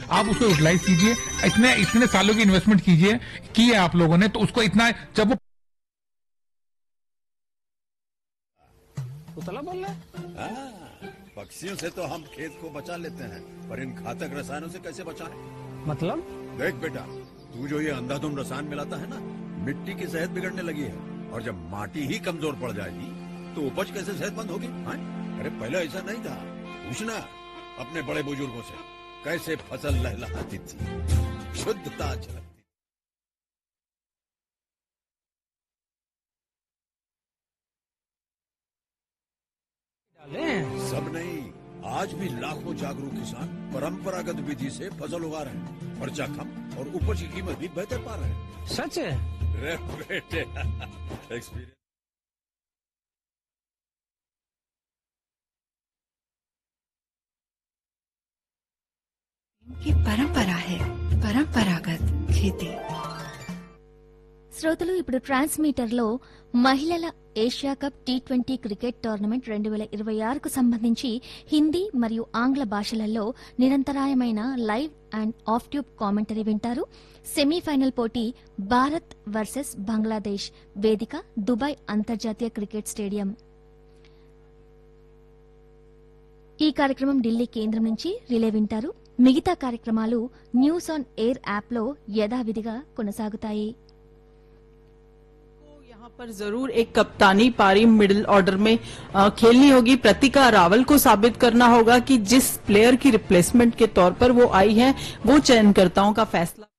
आप उसको यूटिलाइज कीजिए। इतने सालों की इन्वेस्टमेंट कीजिए, की है आप लोगों ने, तो उसको इतना जब वो उतला बोल रहा है। पक्षियों से तो हम खेत को बचा लेते हैं, पर इन घातक रसायनों से कैसे बचाएं? मतलब देख बेटा, तू जो ये अंधाधुंध रसायन मिलाता है ना, मिट्टी की सेहत बिगड़ने लगी है। और जब माटी ही कमजोर पड़ जाएगी तो उपज कैसे सेहतमंद होगी? हाँ? अरे पहले ऐसा नहीं था। पूछना अपने बड़े बुजुर्गों से, कैसे फसल लहलहाती थी, शुद्धता झलकती। सब नहीं, आज भी लाखों जागरूक किसान परंपरागत विधि से फसल उगा रहे हैं। खर्चा कम और उपज की कीमत भी बेहतर पा रहे हैं। सच है। रे बेटे, एक्सपीरियंस। की परंपरा है परंपरागत खेती। శ్రోతలు ఇప్పుడు ట్రాన్స్మీటర్లో మహిళల Asia cup T20 cricket tournament 2026కు సంబంధించి హిందీ మరియు ఆంగ్ల భాషలలో నిరంతరాయమైన live and of tube commentary వింటారు. సెమీఫైనల్ పోటీ భారత్ వర్సెస్ బంగ్లాదేశ్. వేదిక దుబాయ్ అంతర్జాతీయ క్రికెట్ స్టేడియం. ఈ కార్యక్రమం ఢిల్లీ కేంద్రం నుంచి రిలే వింటారు. మిగతా కార్యక్రమాలు న్యూస్ ఆన్ ఎయిర్ యాప్లో యథావిధిగా కొనసాగుతాయి. पर जरूर एक कप्तानी पारी मिडिल ऑर्डर में खेलनी होगी. प्रतिका रावल को साबित करना होगा कि जिस प्लेयर की रिप्लेसमेंट के तौर पर वो आई है वो चयनकर्ताओं का फैसला